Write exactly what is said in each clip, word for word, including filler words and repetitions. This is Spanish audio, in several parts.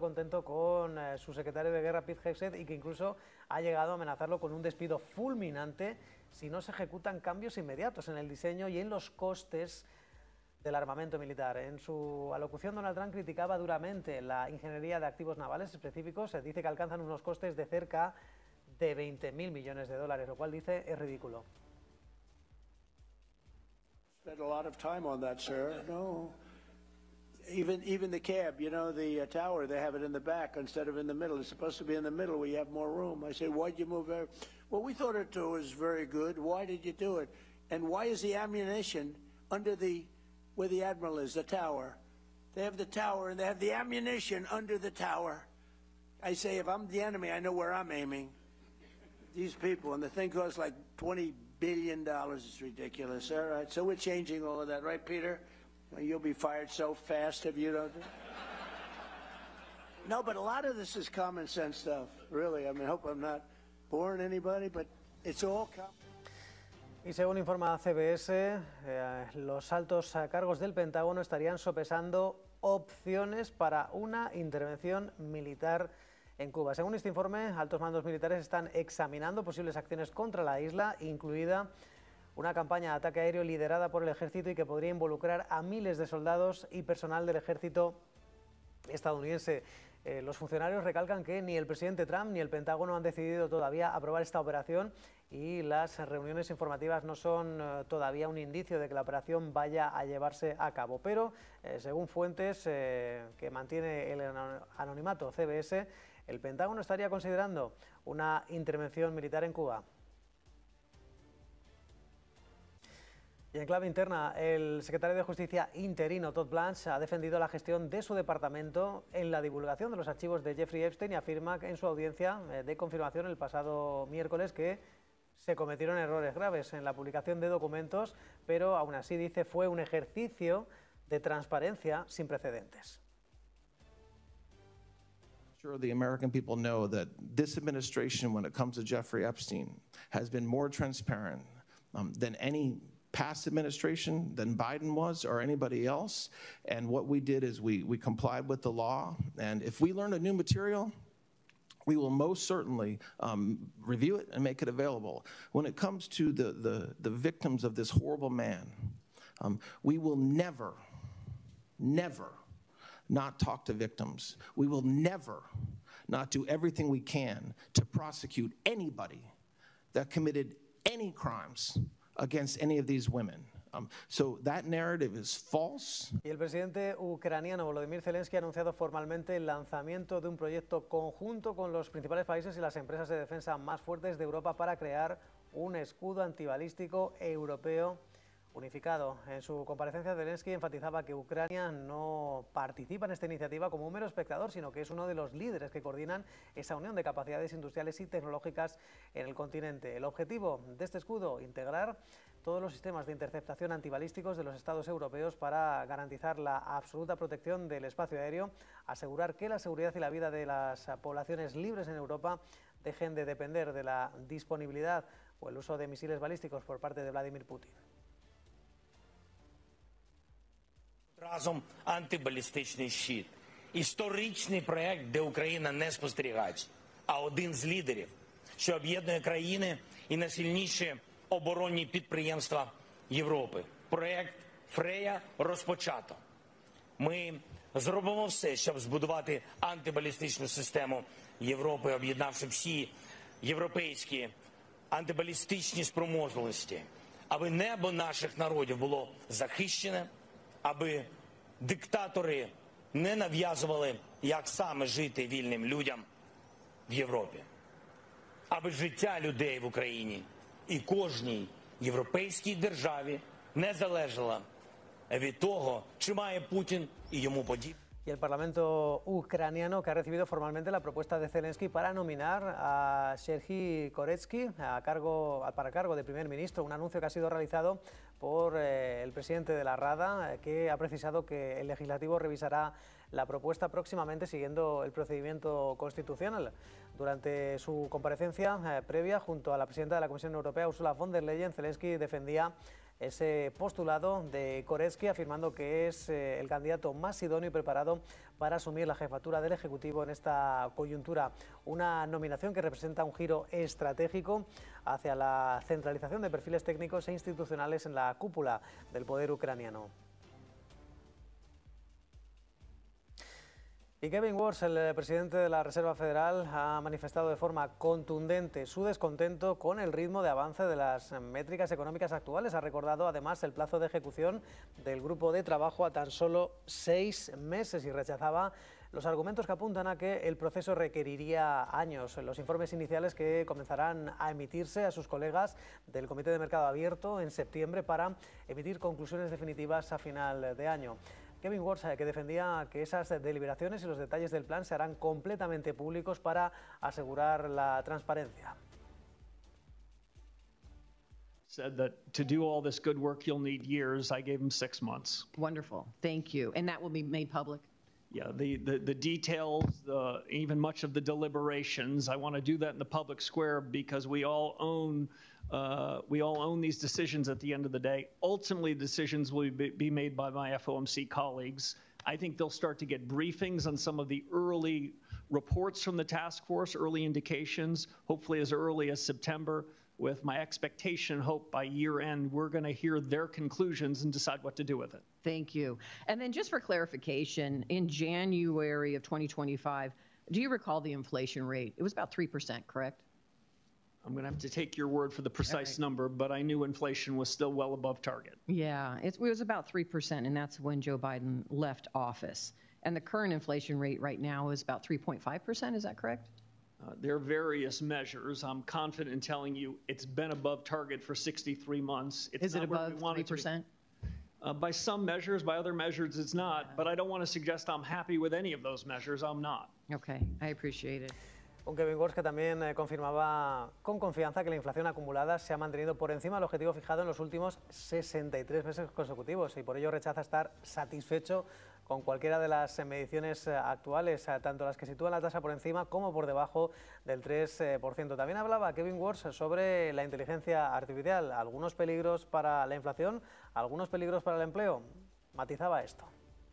contento con eh, su secretario de guerra, Pete Hegseth, y que incluso ha llegado a amenazarlo con un despido fulminante si no se ejecutan cambios inmediatos en el diseño y en los costes del armamento militar. En su alocución, Donald Trump criticaba duramente la ingeniería de activos navales específicos. Se dice que alcanzan unos costes de cerca de veinte mil millones de dólares, lo cual dice es ridículo. Spent a lot of time on that, sir. No. Even even the cab, you know, the uh, tower, they have it in the back instead of in the middle. It's supposed to be in the middle where you have more room. I said, why'd you move there? Well, we thought it was very good. Why did you do it? And why is the ammunition under the, where the admiral is, the tower? They have the tower and they have the ammunition under the tower. I say, if I'm the enemy, I know where I'm aiming. These people, and the thing costs like twenty billion dollars. It's ridiculous. All right, so we're changing all of that, right, Peter? You'll be fired so fast if you don't. No, but a lot of this is common sense stuff, really. I mean, I hope I'm not boring anybody, but it's all common. Y según informa C B S, eh, los altos cargos del Pentágono estarían sopesando opciones para una intervención militar en Cuba. Según este informe, altos mandos militares están examinando posibles acciones contra la isla, incluida una campaña de ataque aéreo liderada por el ejército y que podría involucrar a miles de soldados y personal del ejército estadounidense. Eh, los funcionarios recalcan que ni el presidente Trump ni el Pentágono han decidido todavía aprobar esta operación y las reuniones informativas no son eh, todavía un indicio de que la operación vaya a llevarse a cabo. Pero, eh, según fuentes eh, que mantiene el anonimato C B S, el Pentágono estaría considerando una intervención militar en Cuba. Y en clave interna, el secretario de Justicia interino, Todd Blanche, ha defendido la gestión de su departamento en la divulgación de los archivos de Jeffrey Epstein y afirma en su audiencia de confirmación el pasado miércoles que se cometieron errores graves en la publicación de documentos, pero aún así dice fue un ejercicio de transparencia sin precedentes. Sure, the American people know that this administration, when it comes to Jeffrey Epstein, has been more transparent um, than any past administration, than Biden was or anybody else. And what we did is we, we complied with the law. And if we learn a new material, we will most certainly um, review it and make it available. When it comes to the, the, the victims of this horrible man, um, we will never, never not talk to victims. We will never not do everything we can to prosecute anybody that committed any crimes against any of these women. Um, so that narrative is false. Y el presidente ucraniano Volodymyr Zelensky ha anunciado formalmente el lanzamiento de un proyecto conjunto con los principales países y las empresas de defensa más fuertes de Europa para crear un escudo antibalístico europeo unificado. En su comparecencia, Zelensky enfatizaba que Ucrania no participa en esta iniciativa como un mero espectador, sino que es uno de los líderes que coordinan esa unión de capacidades industriales y tecnológicas en el continente. El objetivo de este escudo, integrar todos los sistemas de interceptación antibalísticos de los estados europeos para garantizar la absoluta protección del espacio aéreo, asegurar que la seguridad y la vida de las poblaciones libres en Europa dejen de depender de la disponibilidad o el uso de misiles balísticos por parte de Vladimir Putin. Разом антибалістичний щит. Історичний проект, де Україна не спостерігач, а один з лідерів, що об'єднує країни і найсильніші оборонні підприємства Європи. Проект Фрея розпочато. Ми зробимо все, щоб збудувати антибалістичну систему Європи, об'єднавши всі європейські антибалістичні спроможності, аби небо наших народів було захищене, аби диктатори не нав'язували, як саме жити вільним людям в Європі. Аби життя людей в Україні і кожній європейській державі не залежало від того, чи має Путін і йому подібне. Y el Parlamento ucraniano, que ha recibido formalmente la propuesta de Zelensky para nominar a Serhiy Koretsky a cargo, para cargo de primer ministro, un anuncio que ha sido realizado por eh, el presidente de la Rada, eh, que ha precisado que el legislativo revisará la propuesta próximamente siguiendo el procedimiento constitucional. Durante su comparecencia eh, previa junto a la presidenta de la Comisión Europea, Ursula von der Leyen, Zelensky defendía ese postulado de Koretsky, afirmando que es eh, el candidato más idóneo y preparado para asumir la jefatura del Ejecutivo en esta coyuntura. Una nominación que representa un giro estratégico hacia la centralización de perfiles técnicos e institucionales en la cúpula del poder ucraniano. Y Kevin Warsh, el presidente de la Reserva Federal, ha manifestado de forma contundente su descontento con el ritmo de avance de las métricas económicas actuales. Ha recordado además el plazo de ejecución del grupo de trabajo a tan solo seis meses y rechazaba los argumentos que apuntan a que el proceso requeriría años. Los informes iniciales que comenzarán a emitirse a sus colegas del Comité de Mercado Abierto en septiembre para emitir conclusiones definitivas a final de año. Kevin Warsh, que defendía que esas deliberaciones y los detalles del plan se harán completamente públicos para asegurar la transparencia. Said that to do all this good work you'll need years. I gave him six months. Wonderful, thank you. And that will be made public? Yeah, the, the, the details, uh, even much of the deliberations, I want to do that in the public square because we all own uh, we all own these decisions at the end of the day. Ultimately, decisions will be, be made by my F O M C colleagues. I think they'll start to get briefings on some of the early reports from the task force, early indications, hopefully as early as September, with my expectation, hope by year end, we're going to hear their conclusions and decide what to do with it. Thank you. And then just for clarification, in January of twenty twenty-five, do you recall the inflation rate? It was about three percent, correct? I'm going to have to take your word for the precise right. number, but I knew inflation was still well above target. Yeah, it was about three percent, and that's when Joe Biden left office. And the current inflation rate right now is about three point five percent, is that correct? Uh, there are various measures. I'm confident in telling you it's been above target for sixty-three months. It's is it above three percent? Uh, by some measures, by other measures, it's not. But I don't want to suggest I'm happy with any of those measures. I'm not. Okay, I appreciate it. Un Kevin Warsh que también eh, confirmaba con confianza que la inflación acumulada se ha mantenido por encima del objetivo fijado en los últimos sesenta y tres meses consecutivos y por ello rechaza estar satisfecho con cualquiera de las eh, mediciones eh, actuales, eh, tanto las que sitúan la tasa por encima como por debajo del tres por ciento. También hablaba Kevin Warsh sobre la inteligencia artificial, algunos peligros para la inflación, algunos peligros para el empleo. Matizaba esto.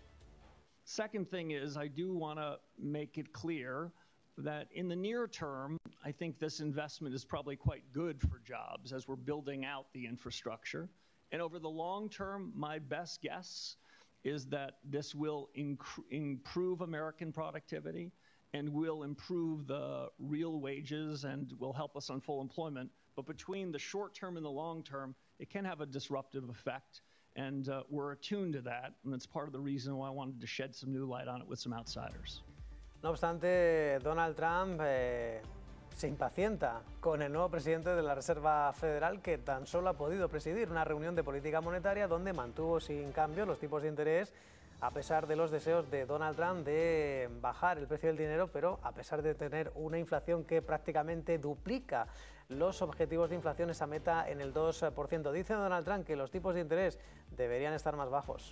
Second thing is, I do want to make it clear that in the near term, I think this investment is probably quite good for jobs as we're building out the infrastructure. And over the long term, my best guess is that this will inc- improve American productivity and will improve the real wages and will help us on full employment. But between the short term and the long term, it can have a disruptive effect. And uh, we're attuned to that. And that's part of the reason why I wanted to shed some new light on it with some outsiders. No obstante, Donald Trump eh, se impacienta con el nuevo presidente de la Reserva Federal, que tan solo ha podido presidir una reunión de política monetaria donde mantuvo sin cambio los tipos de interés a pesar de los deseos de Donald Trump de bajar el precio del dinero, pero a pesar de tener una inflación que prácticamente duplica los objetivos de inflación, esa meta en el dos por ciento. Dice Donald Trump que los tipos de interés deberían estar más bajos.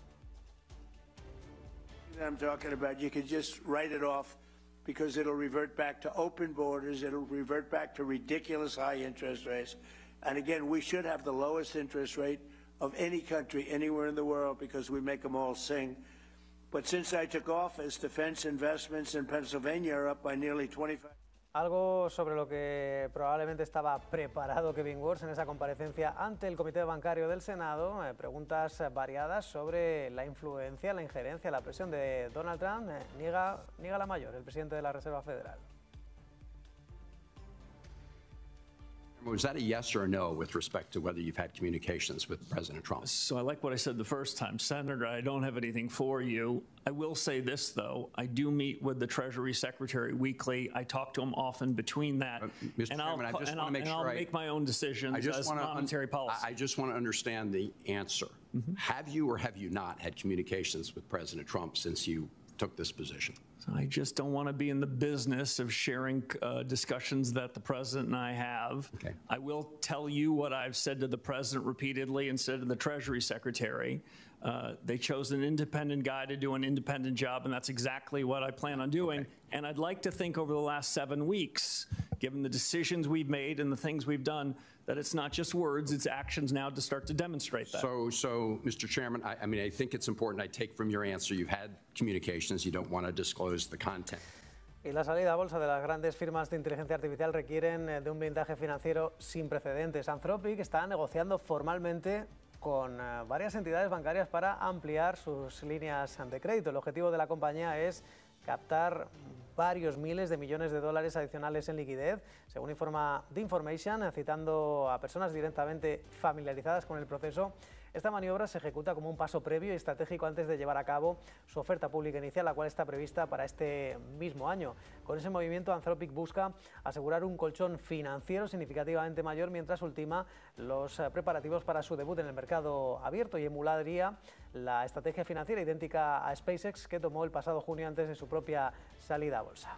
I'm talking about, you could just write it off because it'll revert back to open borders, it'll revert back to ridiculous high interest rates. And again, we should have the lowest interest rate of any country anywhere in the world because we make them all sing. But since I took office, defense investments in Pennsylvania are up by nearly twenty-five. Algo sobre lo que probablemente estaba preparado Kevin Warsh en esa comparecencia ante el Comité Bancario del Senado. Eh, preguntas variadas sobre la influencia, la injerencia, la presión de Donald Trump. Eh, niega, niega la mayor, el presidente de la Reserva Federal. Was that a yes or a no with respect to whether you've had communications with President Trump? So I like what I said the first time. Senator, I don't have anything for you. I will say this, though. I do meet with the Treasury Secretary weekly. I talk to him often between that. Uh, Mister And Chairman, I'll, I just and want I'll, to make and sure I'll I, make my own decisions I just as want to monetary policy. I just want to understand the answer. Mm-hmm. Have you or have you not had communications with President Trump since you took this position? So I just don't want to be in the business of sharing uh, discussions that the president and I have. Okay. I will tell you what I've said to the president repeatedly and said to the Treasury Secretary. Uh, they chose an independent guy to do an independent job, and that's exactly what I plan on doing. Okay. And I'd like to think over the last seven weeks, given the decisions we've made and the things we've done, that it's not just words, it's actions now to start to demonstrate that. So, so Mister Chairman, I, I mean, I think it's important. I take from your answer you've had communications. You don't want to disclose the content. Y la salida a bolsa de las grandes firmas de inteligencia artificial requieren de un blindaje financiero sin precedentes. Anthropic está negociando formalmente con varias entidades bancarias para ampliar sus líneas de crédito. El objetivo de la compañía es captar varios miles de millones de dólares adicionales en liquidez, según informa The Information, citando a personas directamente familiarizadas con el proceso. Esta maniobra se ejecuta como un paso previo y estratégico antes de llevar a cabo su oferta pública inicial, la cual está prevista para este mismo año. Con ese movimiento, Anthropic busca asegurar un colchón financiero significativamente mayor mientras ultima los preparativos para su debut en el mercado abierto y emularía la estrategia financiera idéntica a SpaceX que tomó el pasado junio antes de su propia salida a bolsa.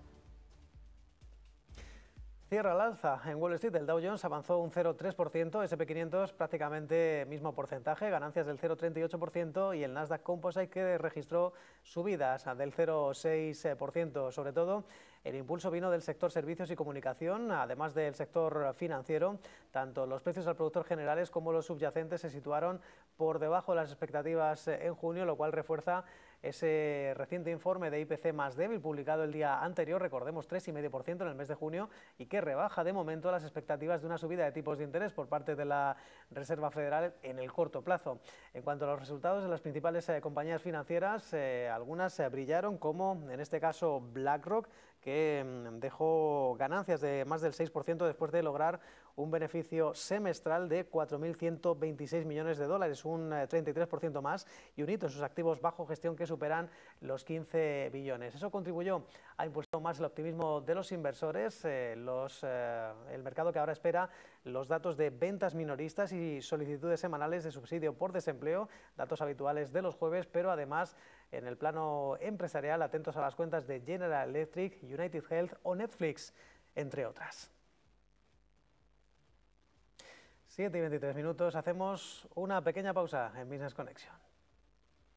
Cierra al alza en Wall Street. El Dow Jones avanzó un cero coma tres por ciento, ese and pe quinientos prácticamente mismo porcentaje, ganancias del cero coma treinta y ocho por ciento y el Nasdaq Composite que registró subidas del cero coma seis por ciento. Sobre todo, el impulso vino del sector servicios y comunicación, además del sector financiero. Tanto los precios al productor generales como los subyacentes se situaron por debajo de las expectativas en junio, lo cual refuerza ese reciente informe de I P C más débil publicado el día anterior, recordemos tres coma cinco por ciento en el mes de junio, y que rebaja de momento las expectativas de una subida de tipos de interés por parte de la Reserva Federal en el corto plazo. En cuanto a los resultados de las principales eh, compañías financieras, eh, algunas eh, brillaron, como en este caso BlackRock, que mm, dejó ganancias de más del seis por ciento después de lograr un beneficio semestral de cuatro mil ciento veintiséis millones de dólares, un eh, treinta y tres por ciento más y un hito en sus activos bajo gestión que superan los quince billones. Eso contribuyó a impulsar más el optimismo de los inversores, eh, los, eh, el mercado que ahora espera los datos de ventas minoristas y solicitudes semanales de subsidio por desempleo, datos habituales de los jueves, pero además en el plano empresarial atentos a las cuentas de General Electric, United Health o Netflix, entre otras. siete y veintitrés minutos, hacemos una pequeña pausa en Business Connection.